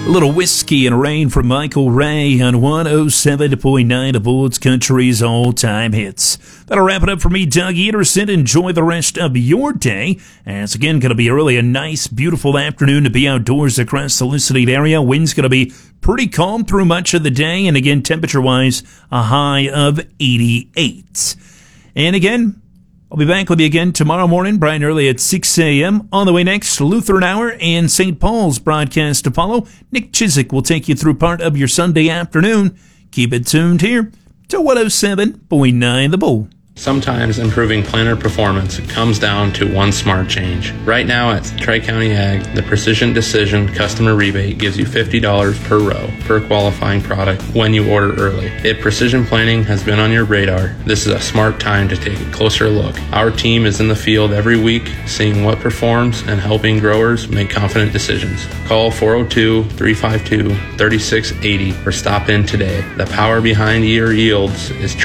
A little Whiskey and Rain from Michael Ray on 107.9 of Bullets Country's all-time hits. That'll wrap it up for me, Doug Anderson. Enjoy the rest of your day. And it's again going to be a nice, beautiful afternoon to be outdoors across the Lucid area. Wind's going to be pretty calm through much of the day. And again, temperature-wise, a high of 88. And again, I'll be back with you again tomorrow morning, bright and early at 6 a.m. On the way next, Lutheran Hour and St. Paul's broadcast to follow. Nick Chizik will take you through part of your Sunday afternoon. Keep it tuned here to 107.9 The Bull. Sometimes improving planter performance comes down to one smart change. Right now at Tri-County Ag, the Precision Decision customer rebate gives you $50 per row per qualifying product when you order early. If precision planting has been on your radar, this is a smart time to take a closer look. Our team is in the field every week, seeing what performs and helping growers make confident decisions. Call 402-352-3680 or stop in today. The power behind your yields is